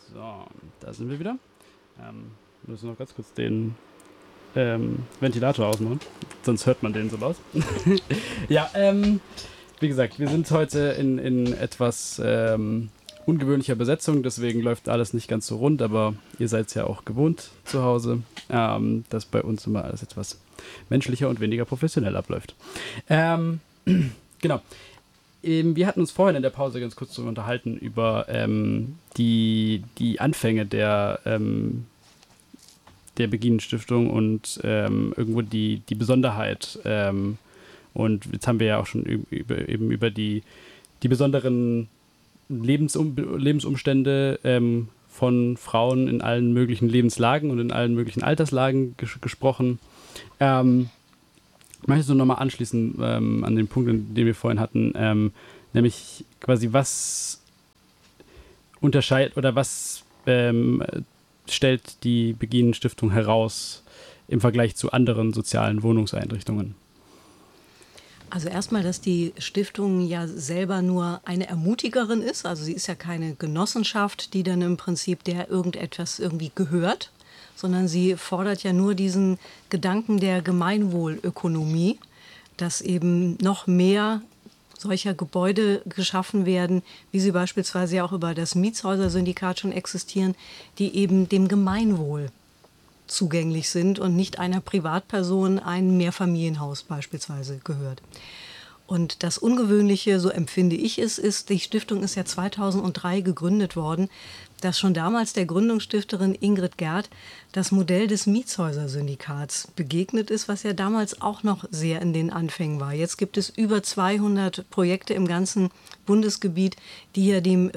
So, da sind wir wieder. Müssen noch ganz kurz den Ventilator ausmachen, sonst hört man den so laut. Ja, wie gesagt, wir sind heute in etwas ungewöhnlicher Besetzung, deswegen läuft alles nicht ganz so rund, aber ihr seid es ja auch gewohnt zu Hause, dass bei uns immer alles etwas menschlicher und weniger professionell abläuft. Genau. Wir hatten uns vorhin in der Pause ganz kurz darüber unterhalten, über die Anfänge der Beginen-Stiftung und irgendwo die Besonderheit. Und jetzt haben wir ja auch schon über die besonderen Lebensumstände von Frauen in allen möglichen Lebenslagen und in allen möglichen Alterslagen gesprochen. Möchtest du nochmal anschließen an den Punkt, den wir vorhin hatten, nämlich quasi was unterscheidet oder was stellt die Beginen-Stiftung heraus im Vergleich zu anderen sozialen Wohnungseinrichtungen? Also erstmal, dass die Stiftung ja selber nur eine Ermutigerin ist. Also sie ist ja keine Genossenschaft, die dann im Prinzip der irgendetwas irgendwie gehört, sondern sie fordert ja nur diesen Gedanken der Gemeinwohlökonomie, dass eben noch mehr solcher Gebäude geschaffen werden, wie sie beispielsweise ja auch über das Mietshäuser-Syndikat schon existieren, die eben dem Gemeinwohl zugänglich sind und nicht einer Privatperson ein Mehrfamilienhaus beispielsweise gehört. Und das Ungewöhnliche, so empfinde ich es, ist, die Stiftung ist ja 2003 gegründet worden, dass schon damals der Gründungsstifterin Ingrid Gerth das Modell des Mietshäuser-Syndikats begegnet ist, was ja damals auch noch sehr in den Anfängen war. Jetzt gibt es über 200 Projekte im ganzen Bundesgebiet, die ja dem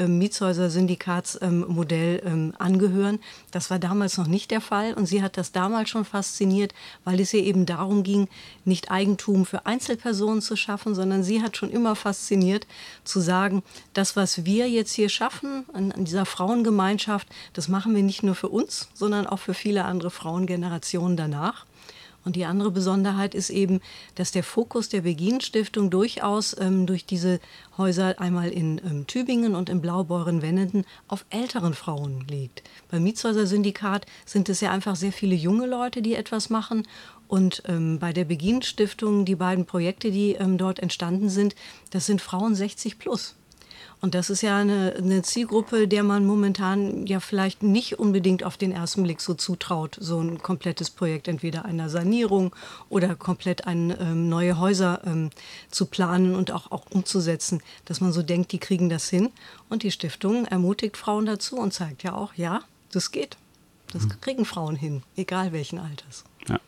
Mietshäuser-Syndikatsmodell angehören. Das war damals noch nicht der Fall und sie hat das damals schon fasziniert, weil es ihr eben darum ging, nicht Eigentum für Einzelpersonen zu schaffen, sondern sie hat schon immer fasziniert zu sagen, das, was wir jetzt hier schaffen an dieser Frauengemeinschaft, das machen wir nicht nur für uns, sondern auch für viele andere Frauengenerationen danach. Und die andere Besonderheit ist eben, dass der Fokus der Beginen-Stiftung durchaus durch diese Häuser einmal in Tübingen und in Blaubeuren-Wennenden auf älteren Frauen liegt. Beim Mietshäuser-Syndikat sind es ja einfach sehr viele junge Leute, die etwas machen. Und bei der Beginen-Stiftung, die beiden Projekte, die dort entstanden sind, das sind Frauen 60 plus. Und das ist ja eine Zielgruppe, der man momentan ja vielleicht nicht unbedingt auf den ersten Blick so zutraut, so ein komplettes Projekt entweder einer Sanierung oder komplett neue Häuser zu planen und auch umzusetzen, dass man so denkt, die kriegen das hin. Und die Stiftung ermutigt Frauen dazu und zeigt ja auch, ja, das geht. Das kriegen Frauen hin, egal welchen Alters.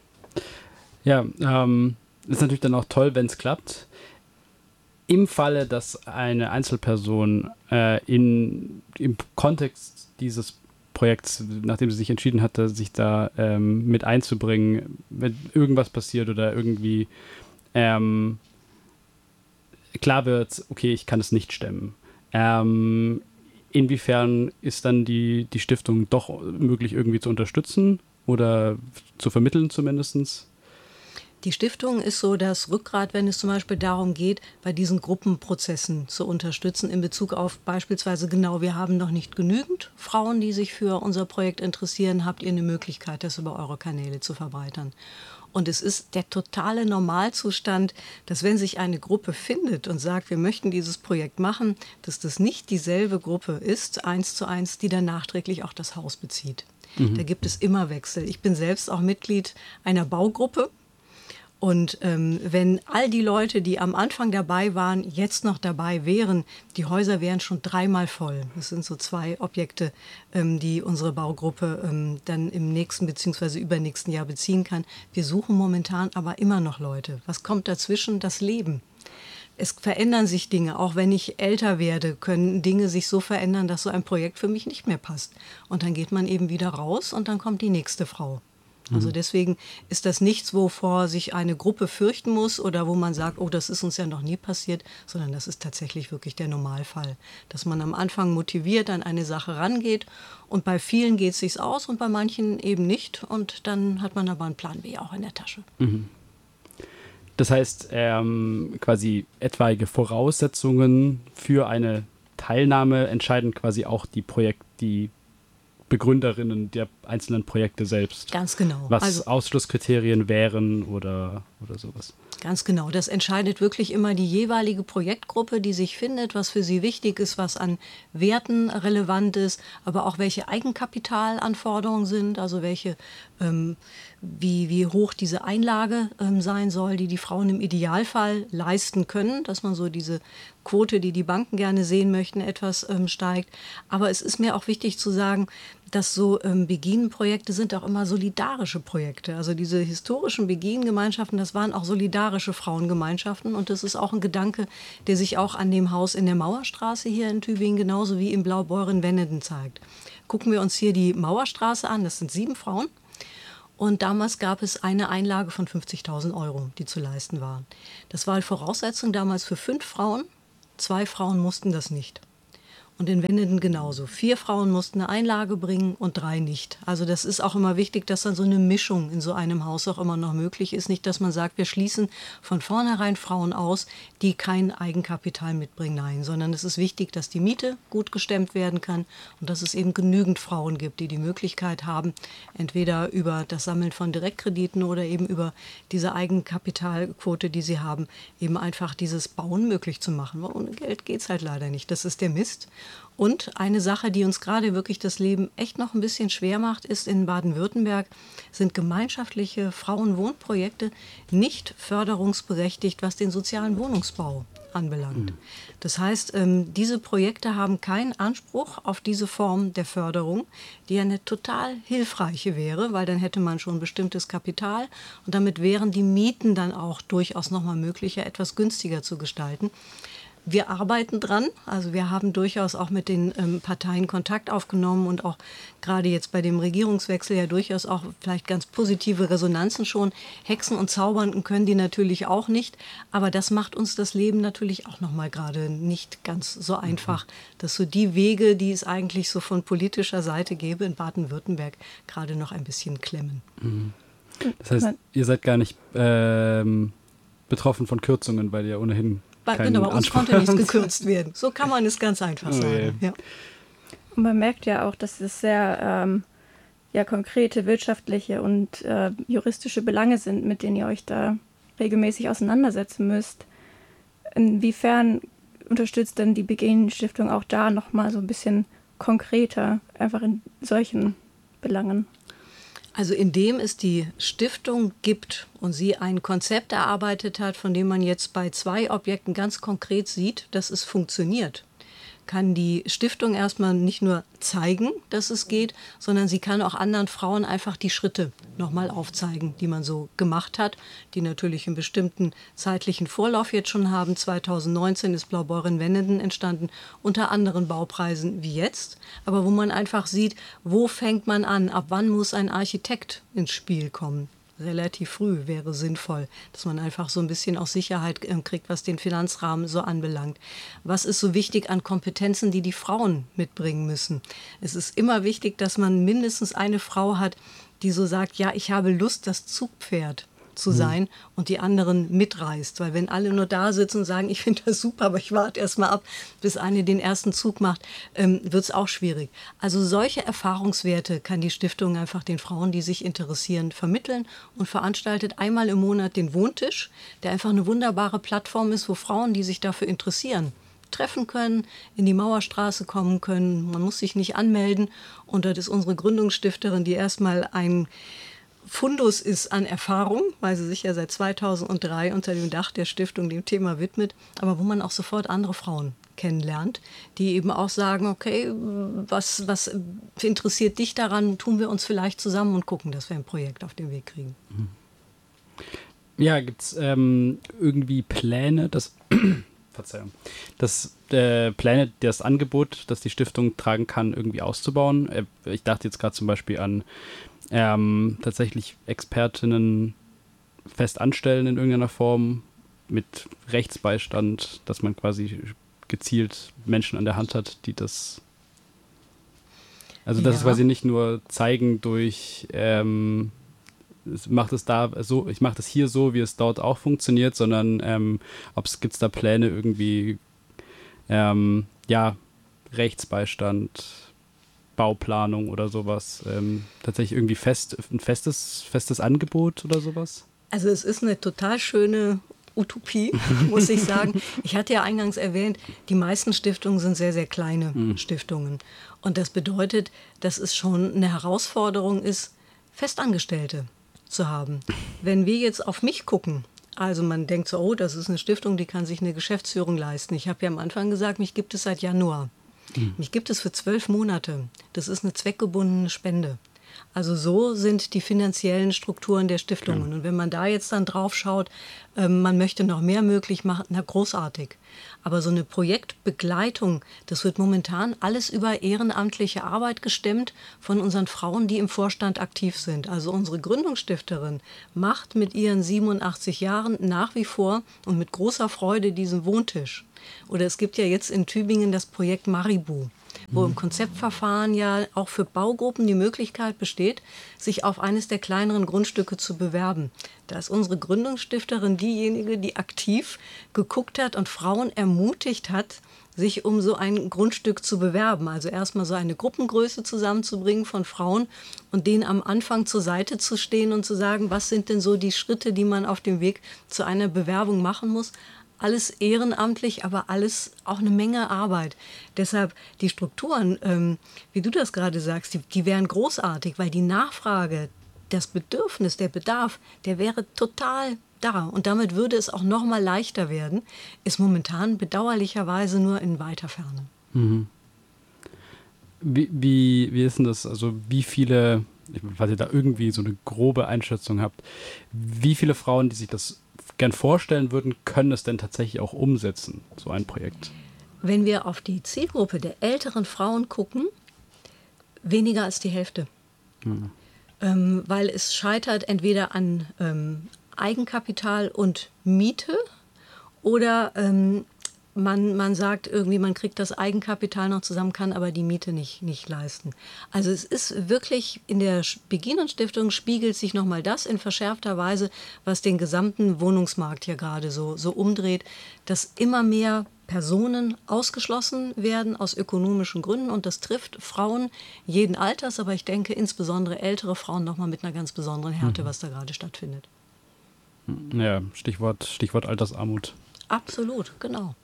Ja, ist natürlich dann auch toll, wenn es klappt. Im Falle, dass eine Einzelperson im Kontext dieses Projekts, nachdem sie sich entschieden hatte, sich da mit einzubringen, wenn irgendwas passiert oder irgendwie klar wird, okay, ich kann es nicht stemmen. Inwiefern ist dann die Stiftung doch möglich irgendwie zu unterstützen oder zu vermitteln zumindest? Die Stiftung ist so das Rückgrat, wenn es zum Beispiel darum geht, bei diesen Gruppenprozessen zu unterstützen in Bezug auf beispielsweise genau, wir haben noch nicht genügend Frauen, die sich für unser Projekt interessieren, habt ihr eine Möglichkeit, das über eure Kanäle zu verbreitern. Und es ist der totale Normalzustand, dass wenn sich eine Gruppe findet und sagt, wir möchten dieses Projekt machen, dass das nicht dieselbe Gruppe ist, 1:1, die dann nachträglich auch das Haus bezieht. Da gibt es immer Wechsel. Ich bin selbst auch Mitglied einer Baugruppe. Und wenn all die Leute, die am Anfang dabei waren, jetzt noch dabei wären, die Häuser wären schon 3-mal voll. Das sind so 2 Objekte, die unsere Baugruppe dann im nächsten bzw. übernächsten Jahr beziehen kann. Wir suchen momentan aber immer noch Leute. Was kommt dazwischen? Das Leben. Es verändern sich Dinge. Auch wenn ich älter werde, können Dinge sich so verändern, dass so ein Projekt für mich nicht mehr passt. Und dann geht man eben wieder raus und dann kommt die nächste Frau. Also deswegen ist das nichts, wovor sich eine Gruppe fürchten muss oder wo man sagt, oh, das ist uns ja noch nie passiert, sondern das ist tatsächlich wirklich der Normalfall. Dass man am Anfang motiviert an eine Sache rangeht und bei vielen geht es sich aus und bei manchen eben nicht und dann hat man aber einen Plan B auch in der Tasche. Das heißt, quasi etwaige Voraussetzungen für eine Teilnahme entscheiden quasi auch die Begründerinnen der einzelnen Projekte selbst. Ganz genau. Was also, Ausschlusskriterien wären oder sowas. Ganz genau. Das entscheidet wirklich immer die jeweilige Projektgruppe, die sich findet, was für sie wichtig ist, was an Werten relevant ist, aber auch welche Eigenkapitalanforderungen sind, also welche, wie hoch diese Einlage sein soll, die die Frauen im Idealfall leisten können, dass man so diese Quote, die die Banken gerne sehen möchten, etwas steigt. Aber es ist mir auch wichtig zu sagen, dass so Begin-Projekte sind auch immer solidarische Projekte. Also diese historischen Begin-Gemeinschaften, das waren auch solidarische Frauengemeinschaften. Und das ist auch ein Gedanke, der sich auch an dem Haus in der Mauerstraße hier in Tübingen genauso wie im Blaubeuren-Wenneden zeigt. Gucken wir uns hier die Mauerstraße an, das sind 7 Frauen. Und damals gab es eine Einlage von 50.000 Euro, die zu leisten war. Das war die Voraussetzung damals für 5 Frauen. 2 Frauen mussten das nicht. Und in Wenneden genauso. 4 Frauen mussten eine Einlage bringen und 3 nicht. Also das ist auch immer wichtig, dass dann so eine Mischung in so einem Haus auch immer noch möglich ist. Nicht, dass man sagt, wir schließen von vornherein Frauen aus, die kein Eigenkapital mitbringen. Nein, sondern es ist wichtig, dass die Miete gut gestemmt werden kann und dass es eben genügend Frauen gibt, die die Möglichkeit haben, entweder über das Sammeln von Direktkrediten oder eben über diese Eigenkapitalquote, die sie haben, eben einfach dieses Bauen möglich zu machen. Weil ohne Geld geht es halt leider nicht. Das ist der Mist. Und eine Sache, die uns gerade wirklich das Leben echt noch ein bisschen schwer macht, ist, in Baden-Württemberg sind gemeinschaftliche Frauenwohnprojekte nicht förderungsberechtigt, was den sozialen Wohnungsbau anbelangt. Das heißt, diese Projekte haben keinen Anspruch auf diese Form der Förderung, die ja eine total hilfreiche wäre, weil dann hätte man schon bestimmtes Kapital und damit wären die Mieten dann auch durchaus nochmal möglicher, etwas günstiger zu gestalten. Wir arbeiten dran, also wir haben durchaus auch mit den Parteien Kontakt aufgenommen und auch gerade jetzt bei dem Regierungswechsel ja durchaus auch vielleicht ganz positive Resonanzen schon. Hexen und Zaubern können die natürlich auch nicht, aber das macht uns das Leben natürlich auch nochmal gerade nicht ganz so einfach, dass so die Wege, die es eigentlich so von politischer Seite gäbe in Baden-Württemberg, gerade noch ein bisschen klemmen. Das heißt, ihr seid gar nicht betroffen von Kürzungen, weil ihr ohnehin Genau, bei uns konnte nichts gekürzt werden. So kann man es ganz einfach sagen. Ja. Und man merkt ja auch, dass es sehr konkrete wirtschaftliche und juristische Belange sind, mit denen ihr euch da regelmäßig auseinandersetzen müsst. Inwiefern unterstützt denn die Begin-Stiftung auch da nochmal so ein bisschen konkreter, einfach in solchen Belangen? Also indem es die Stiftung gibt und sie ein Konzept erarbeitet hat, von dem man jetzt bei 2 Objekten ganz konkret sieht, dass es funktioniert, kann die Stiftung erstmal nicht nur zeigen, dass es geht, sondern sie kann auch anderen Frauen einfach die Schritte nochmal aufzeigen, die man so gemacht hat, die natürlich einen bestimmten zeitlichen Vorlauf jetzt schon haben. 2019 ist Blaubeuren-Wenneden entstanden, unter anderen Baupreisen wie jetzt, aber wo man einfach sieht, wo fängt man an, ab wann muss ein Architekt ins Spiel kommen. Relativ früh wäre sinnvoll, dass man einfach so ein bisschen auch Sicherheit kriegt, was den Finanzrahmen so anbelangt. Was ist so wichtig an Kompetenzen, die die Frauen mitbringen müssen? Es ist immer wichtig, dass man mindestens eine Frau hat, die so sagt, ja, ich habe Lust, das Zugpferd zu sein und die anderen mitreißt. Weil wenn alle nur da sitzen und sagen, ich finde das super, aber ich warte erst mal ab, bis eine den ersten Zug macht, wird es auch schwierig. Also solche Erfahrungswerte kann die Stiftung einfach den Frauen, die sich interessieren, vermitteln und veranstaltet einmal im Monat den Wohntisch, der einfach eine wunderbare Plattform ist, wo Frauen, die sich dafür interessieren, treffen können, in die Mauerstraße kommen können. Man muss sich nicht anmelden und das ist unsere Gründungsstifterin, die erstmal ein Fundus ist an Erfahrung, weil sie sich ja seit 2003 unter dem Dach der Stiftung dem Thema widmet, aber wo man auch sofort andere Frauen kennenlernt, die eben auch sagen, okay, was interessiert dich daran, tun wir uns vielleicht zusammen und gucken, dass wir ein Projekt auf den Weg kriegen. Ja, gibt es irgendwie Pläne, Verzeihung, Pläne, das Angebot, das die Stiftung tragen kann, irgendwie auszubauen? Ich dachte jetzt gerade zum Beispiel an tatsächlich Expertinnen fest anstellen in irgendeiner Form mit Rechtsbeistand, dass man quasi gezielt Menschen an der Hand hat, die das das ist quasi nicht nur zeigen durch ich mache das hier so, wie es dort auch funktioniert, sondern gibt es da Pläne irgendwie Rechtsbeistand Bauplanung oder sowas? Tatsächlich irgendwie ein festes Angebot oder sowas? Also es ist eine total schöne Utopie, muss ich sagen. Ich hatte ja eingangs erwähnt, die meisten Stiftungen sind sehr, sehr kleine Stiftungen. Und das bedeutet, dass es schon eine Herausforderung ist, Festangestellte zu haben. Wenn wir jetzt auf mich gucken, also man denkt so, oh, das ist eine Stiftung, die kann sich eine Geschäftsführung leisten. Ich habe ja am Anfang gesagt, mich gibt es seit Januar. Mich gibt es für 12 Monate. Das ist eine zweckgebundene Spende. Also so sind die finanziellen Strukturen der Stiftungen. Und wenn man da jetzt dann drauf schaut, man möchte noch mehr möglich machen, na großartig. Aber so eine Projektbegleitung, das wird momentan alles über ehrenamtliche Arbeit gestemmt von unseren Frauen, die im Vorstand aktiv sind. Also unsere Gründungsstifterin macht mit ihren 87 Jahren nach wie vor und mit großer Freude diesen Wohntisch. Oder es gibt ja jetzt in Tübingen das Projekt Maribu, wo im Konzeptverfahren ja auch für Baugruppen die Möglichkeit besteht, sich auf eines der kleineren Grundstücke zu bewerben. Da ist unsere Gründungsstifterin diejenige, die aktiv geguckt hat und Frauen ermutigt hat, sich um so ein Grundstück zu bewerben. Also erstmal so eine Gruppengröße zusammenzubringen von Frauen und denen am Anfang zur Seite zu stehen und zu sagen, was sind denn so die Schritte, die man auf dem Weg zu einer Bewerbung machen muss. Alles ehrenamtlich, aber alles auch eine Menge Arbeit. Deshalb die Strukturen, wie du das gerade sagst, die wären großartig, weil die Nachfrage, das Bedürfnis, der Bedarf, der wäre total da. Und damit würde es auch noch mal leichter werden, ist momentan bedauerlicherweise nur in weiter Ferne. Mhm. Wie ist denn das? Also wie viele, falls ihr da irgendwie so eine grobe Einschätzung habt, wie viele Frauen, die sich das gern vorstellen würden, können es denn tatsächlich auch umsetzen, so ein Projekt? Wenn wir auf die Zielgruppe der älteren Frauen gucken, weniger als die Hälfte. Weil es scheitert entweder an Eigenkapital und Miete oder man sagt irgendwie, man kriegt das Eigenkapital noch zusammen, kann aber die Miete nicht leisten. Also es ist wirklich, in der Beginen-Stiftung spiegelt sich nochmal das in verschärfter Weise, was den gesamten Wohnungsmarkt hier gerade so umdreht, dass immer mehr Personen ausgeschlossen werden aus ökonomischen Gründen und das trifft Frauen jeden Alters, aber ich denke insbesondere ältere Frauen nochmal mit einer ganz besonderen Härte, was da gerade stattfindet. Ja, Stichwort Altersarmut. Absolut, genau.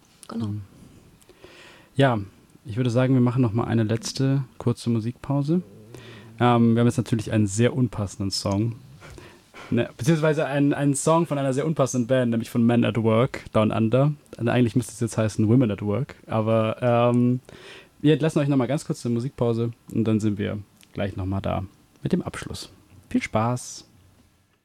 Ja, ich würde sagen, wir machen noch mal eine letzte kurze Musikpause. Wir haben jetzt natürlich einen sehr unpassenden Song. Beziehungsweise einen Song von einer sehr unpassenden Band, nämlich von Men at Work, Down Under. Eigentlich müsste es jetzt heißen Women at Work. Aber wir entlassen euch noch mal ganz kurz eine Musikpause und dann sind wir gleich noch mal da mit dem Abschluss. Viel Spaß!